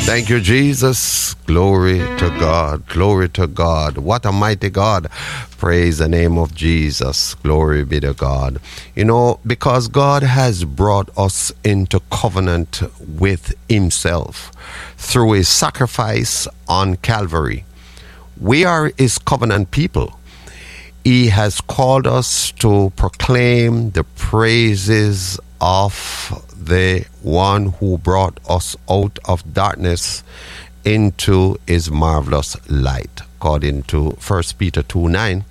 Thank you, Jesus. Glory to God. Glory to God. What a mighty God. Praise the name of Jesus. Glory be to God. You know, because God has brought us into covenant with himself through his sacrifice on Calvary. We are his covenant people. He has called us to proclaim the praises of the one who brought us out of darkness into his marvelous light, according to 1 Peter 2:9.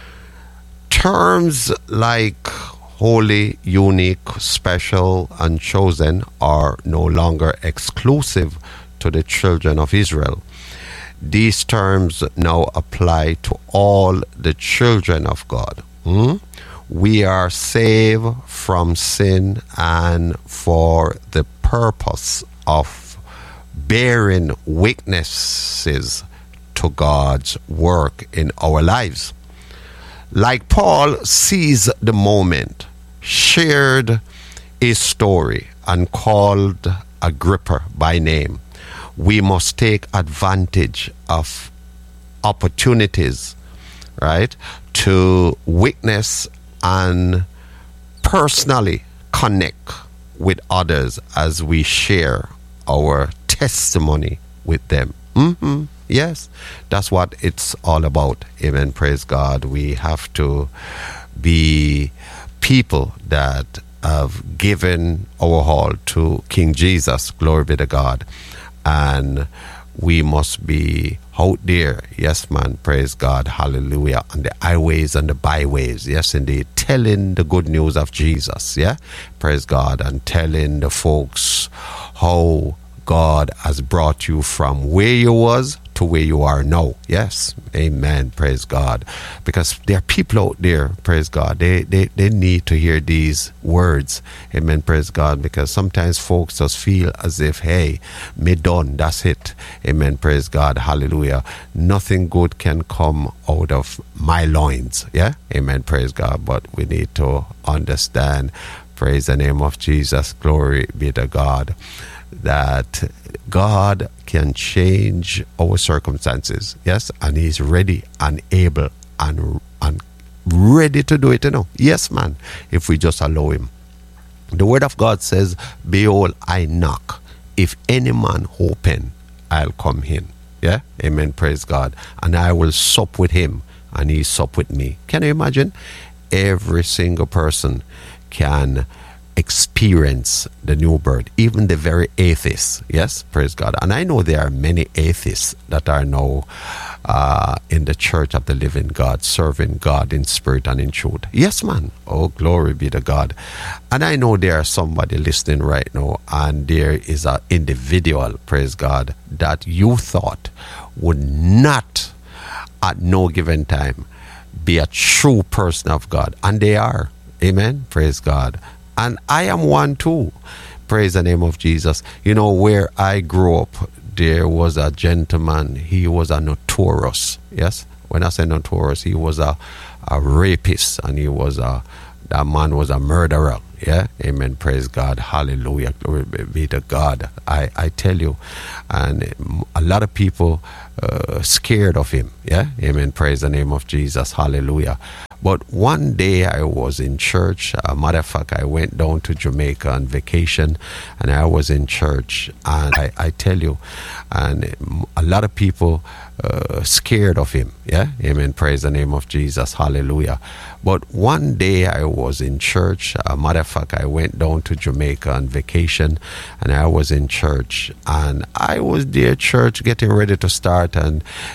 Terms like holy, unique, special, and chosen are no longer exclusive to the children of Israel. These terms now apply to all the children of God. We are saved from sin and for the purpose of bearing witnesses to God's work in our lives. Like Paul seized the moment, shared his story, and called Agrippa by name, we must take advantage of opportunities, right, to witness and personally connect with others as we share our testimony with them. Yes, that's what it's all about. Amen. Praise God. We have to be people that have given our all to King Jesus. Glory be to God. And we must be out there, yes man, praise God, hallelujah, on the highways and the byways, yes indeed, telling the good news of Jesus, yeah, praise God, and telling the folks how God has brought you from where you was to where you are now. Yes, amen, praise God. Because there are people out there, praise God, they need to hear these words, amen, praise God, because sometimes folks just feel as if, hey, me done, that's it, amen, praise God, hallelujah, nothing good can come out of my loins, yeah, amen, praise God. But we need to understand, praise the name of Jesus, glory be to God, that God can change our circumstances, yes, and he's ready and able and ready to do it, you know. Yes, man, if we just allow him. The word of God says, behold, I knock. If any man open, I'll come in. Yeah, amen, praise God. And I will sup with him, and he sup with me. Can you imagine? Every single person can experience the new birth, even the very atheists. Yes, praise God. And I know there are many atheists that are now in the church of the living God, serving God in spirit and in truth. Yes, man. Oh, glory be to God. And I know there are somebody listening right now, and there is an individual, praise God, that you thought would not at no given time be a true person of God, and they are. Amen, praise God. And I am one too. Praise the name of Jesus. You know, where I grew up, there was a gentleman. He was a notorious. Yes, when I say notorious, he was a rapist, and that man was a murderer. Yeah, amen. Praise God. Hallelujah. Glory be to God. I tell you, and a lot of people scared of him. Yeah, amen. Praise the name of Jesus. Hallelujah. But one day I was in church. Matter of fact, I went down to Jamaica on vacation, and I was in church. And I tell you, and a lot of people scared of him. Yeah, amen. Praise the name of Jesus. Hallelujah. But one day I was in church. Matter of fact, I went down to Jamaica on vacation, and I was in church. And I was there, church, getting ready to start. And